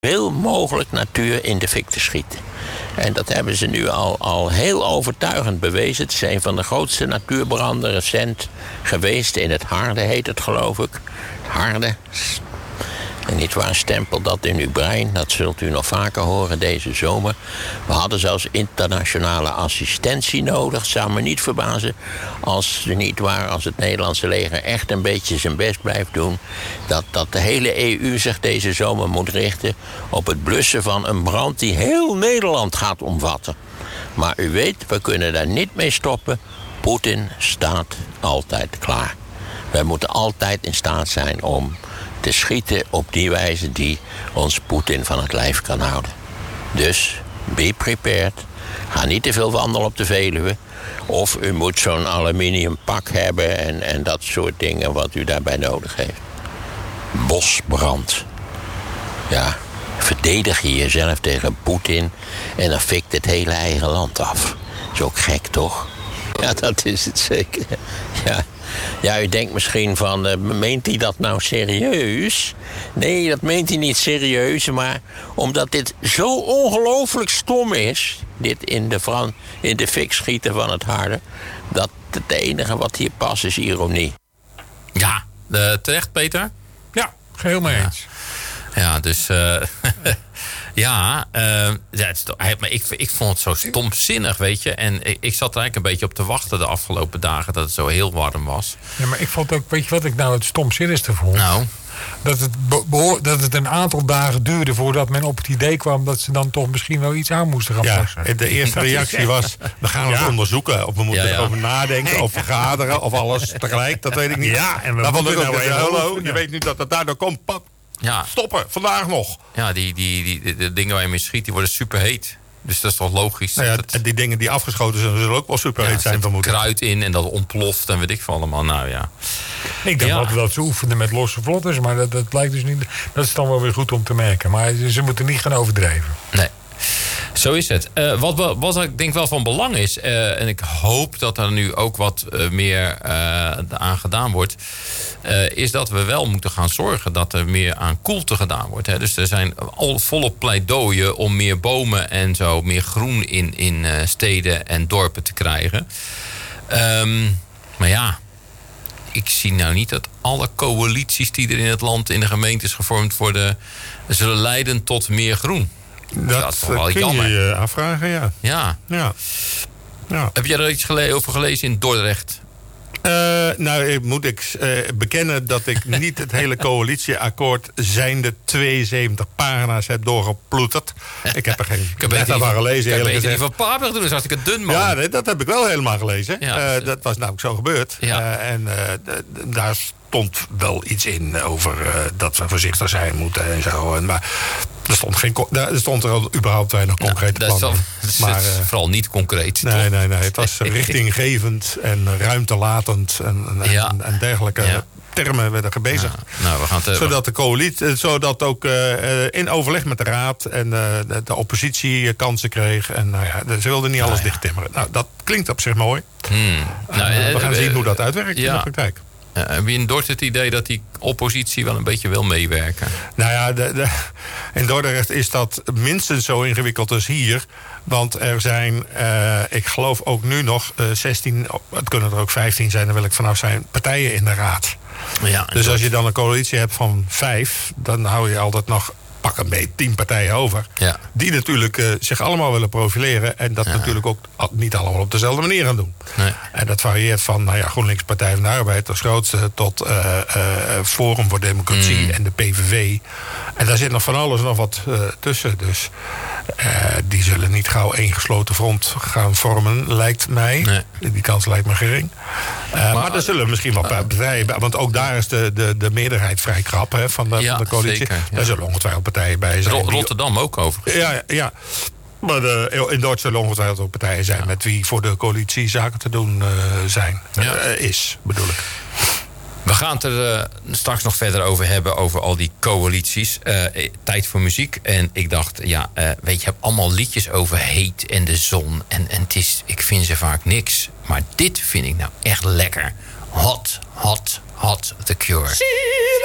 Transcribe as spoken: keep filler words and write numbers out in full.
Veel mogelijk natuur in de fik te schieten. En dat hebben ze nu al, al heel overtuigend bewezen. Het is een van de grootste natuurbranden recent geweest. In het Harde heet het, geloof ik. Harde. En niet waar, stempel dat in uw brein. Dat zult u nog vaker horen deze zomer. We hadden zelfs internationale assistentie nodig. Het zou me niet verbazen als, niet waar, als het Nederlandse leger echt een beetje zijn best blijft doen. Dat, dat de hele E U zich deze zomer moet richten op het blussen van een brand die heel Nederland gaat omvatten. Maar u weet, we kunnen daar niet mee stoppen. Poetin staat altijd klaar. Wij moeten altijd in staat zijn om te schieten op die wijze die ons Poetin van het lijf kan houden. Dus, be prepared. Ga niet te veel wandelen op de Veluwe. Of u moet zo'n aluminium pak hebben en, en dat soort dingen wat u daarbij nodig heeft. Bosbrand. Ja, verdedig je jezelf tegen Poetin en dan fikt het hele eigen land af. Is ook gek, toch? Ja, dat is het zeker. Ja. Ja, u denkt misschien van, uh, meent hij dat nou serieus? Nee, dat meent hij niet serieus, maar omdat dit zo ongelooflijk stom is, dit in de, Fran- in de fik schieten van het Harde, dat het enige wat hier past is ironie. Ja, uh, terecht, Peter? Ja, geheel mee eens. Ja, ja dus... Uh, Ja, uh, ja het is toch, maar ik, ik vond het zo stomzinnig, weet je. En ik, ik zat er eigenlijk een beetje op te wachten de afgelopen dagen dat het zo heel warm was. Ja, maar ik vond ook, weet je wat ik nou het stomzinnigste vond? Nou? Dat het, behoor, dat het een aantal dagen duurde voordat men op het idee kwam dat ze dan toch misschien wel iets aan moesten gaan passen. Ja, de eerste reactie was, we gaan het ja. onderzoeken. Of we moeten ja, ja. erover nadenken, of vergaderen, of alles tegelijk. Dat weet ik niet. Ja, en we dan moeten vond ik ook, nou hallo, hallo, je weet nu dat het daardoor komt, pap. Ja. Stoppen, vandaag nog. Ja, die, die, die, die, de dingen waar je mee schiet, die worden superheet. Dus dat is toch logisch. Nou ja, dat en die dingen die afgeschoten zijn, zullen ook wel superheet ja, zijn. Er zit kruid in en dat ontploft en weet ik veel allemaal. Nou ja. Ik dacht ja. dat ze oefenden met losse vlotters, maar dat, dat blijkt dus niet. Dat is dan wel weer goed om te merken. Maar ze moeten niet gaan overdrijven. Nee. Zo is het. Uh, wat, wat ik denk wel van belang is, uh, en ik hoop dat er nu ook wat uh, meer uh, aan gedaan wordt, uh, is dat we wel moeten gaan zorgen dat er meer aan koelte gedaan wordt. Hè. Dus er zijn al volop pleidooien om meer bomen en zo, meer groen in, in uh, steden en dorpen te krijgen. Um, maar ja, ik zie nou niet dat alle coalities die er in het land in de gemeente is gevormd worden, zullen leiden tot meer groen. Dat, dat kun je je afvragen, ja. Ja. ja. ja. Heb jij er iets gele- over gelezen in Dordrecht? Uh, nou, ik moet ik uh, bekennen dat ik niet het hele coalitieakkoord zijnde tweeënzeventig pagina's heb doorgeploeterd. Ik heb er geen letter van gelezen, eerlijk gezegd. Ik heb van Paper doen, is hartstikke dun, man. Ja, dat heb ik wel helemaal gelezen. Ja, uh, dat was namelijk zo gebeurd. Ja. Uh, en uh, d- d- daar stond wel iets in over uh, dat we voorzichtig zijn moeten en zo. En, maar er stond, geen, er stond er überhaupt weinig concrete ja, plannen. Maar uh, vooral niet concreet. Nee, nee, nee. Het was richtinggevend en ruimtelatend en, en, ja. en, en dergelijke ja. termen werden gebezigd. Ja. Nou, we gaan te... Zodat de coalitie, zodat ook uh, in overleg met de raad en uh, de, de oppositie kansen kreeg. En nou ja, ze wilden niet alles nou, ja. dichttimmeren. Nou, dat klinkt op zich mooi. Hmm. Nou, uh, we gaan uh, zien hoe dat uitwerkt ja. in de praktijk. Uh, heb je in Dordrecht het idee dat die oppositie wel een beetje wil meewerken? Nou ja, de, de, in Dordrecht is dat minstens zo ingewikkeld als hier. Want er zijn, uh, ik geloof ook nu nog, uh, zestien, het kunnen er ook vijftien zijn, daar wil ik vanaf zijn, partijen in de raad. Ja, dus als je dan een coalitie hebt van vijf, dan hou je altijd nog pak een beetje tien partijen over. Ja. Die natuurlijk uh, zich allemaal willen profileren. En dat ja. natuurlijk ook niet allemaal op dezelfde manier gaan doen. Nee. En dat varieert van nou ja, GroenLinks Partij van de Arbeid als grootste tot uh, uh, Forum voor Democratie mm. en de P V V. En daar zit nog van alles nog wat uh, tussen. Dus uh, die zullen niet gauw één gesloten front gaan vormen, lijkt mij. Nee. Die kans lijkt me gering. Uh, maar, maar er zullen misschien wel partijen bij. Want ook daar is de, de, de meerderheid vrij krap hè, van, de, ja, van de coalitie. Zeker, ja. Daar zullen ongetwijfeld partijen bij zijn. Rotterdam ook overigens. Ja, ja, ja. Maar de, in Duitsland zullen ongetwijfeld ook partijen zijn ja. met wie voor de coalitie zaken te doen uh, zijn. Ja. Uh, is, bedoel ik. We gaan het er uh, straks nog verder over hebben, over al die coalities. Uh, tijd voor muziek. En ik dacht, ja, uh, weet je, je hebt allemaal liedjes over heet en de zon. En, en het is, ik vind ze vaak niks. Maar dit vind ik nou echt lekker. Hot, hot, hot, The Cure.